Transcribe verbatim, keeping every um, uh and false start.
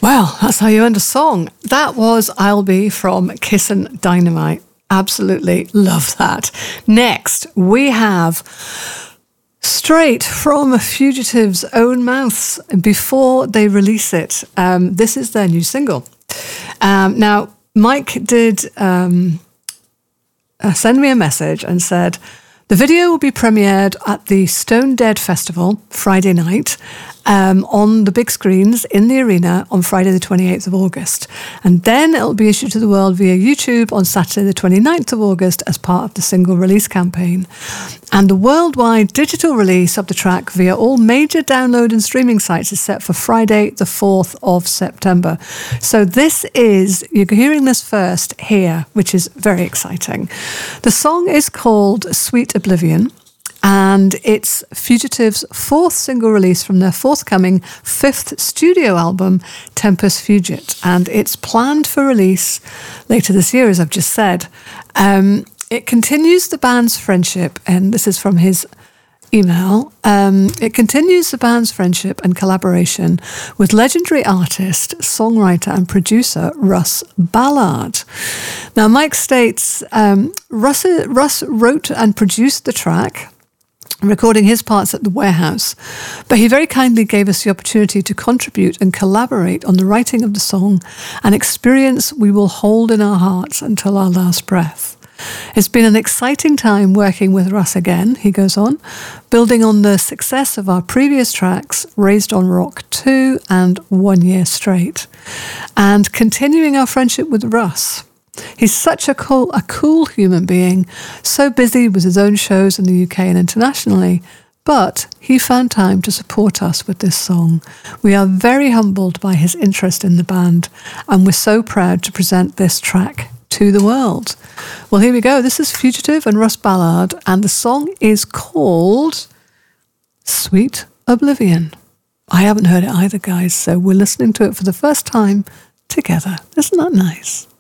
Well, that's how you end a song. That was I'll Be from Kissin' Dynamite. Absolutely love that. Next, we have straight from Fugitive's own mouths before they release it. Um, this is their new single. Um, now, Mike did um, uh, send me a message and said, the video will be premiered at the Stone Dead Festival Friday night um, on the big screens in the arena on Friday the twenty-eighth of August. And then it'll be issued to the world via YouTube on Saturday the twenty-ninth of August as part of the single release campaign. And the worldwide digital release of the track via all major download and streaming sites is set for Friday the fourth of September. So this is, you're hearing this first here, which is very exciting. The song is called Sweet Oblivion, and it's Fugitive's fourth single release from their forthcoming fifth studio album, Tempus Fugit, and it's planned for release later this year, as I've just said. Um, it continues the band's friendship, and this is from his email. Um, it continues the band's friendship and collaboration with legendary artist, songwriter and producer Russ Ballard. Now, Mike states, um, Russ, Russ wrote and produced the track, recording his parts at the warehouse, but he very kindly gave us the opportunity to contribute and collaborate on the writing of the song, an experience we will hold in our hearts until our last breath. It's been an exciting time working with Russ again, he goes on, building on the success of our previous tracks, Raised on Rock two and One Year Straight, and continuing our friendship with Russ. He's such a cool, a cool human being, so busy with his own shows in the U K and internationally, but he found time to support us with this song. We are very humbled by his interest in the band, and we're so proud to present this track to the world. Well, here we go. This is Fugitive and Russ Ballard, and the song is called Sweet Oblivion. I haven't heard it either, guys, so we're listening to it for the first time together. Isn't that nice?